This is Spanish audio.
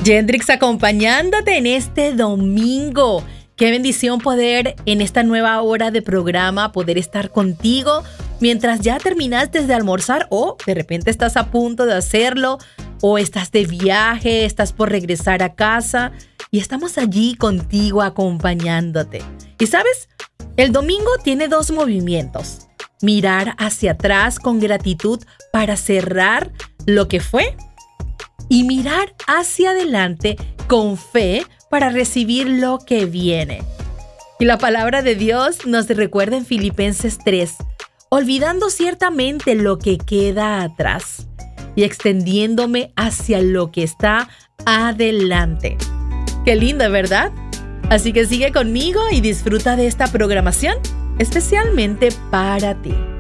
Yendrix acompañándote en este domingo. Qué bendición poder en esta nueva hora de programa poder estar contigo mientras ya terminaste de almorzar o de repente estás a punto de hacerlo o estás de viaje, estás por regresar a casa y estamos allí contigo acompañándote. Y ¿sabes? El domingo tiene dos movimientos. Mirar hacia atrás con gratitud para cerrar lo que fue y mirar hacia adelante con fe para recibir lo que viene. Y la palabra de Dios nos recuerda en Filipenses 3, olvidando ciertamente lo que queda atrás y extendiéndome hacia lo que está adelante. Qué lindo, ¿verdad? Así que sigue conmigo y disfruta de esta programación especialmente para ti.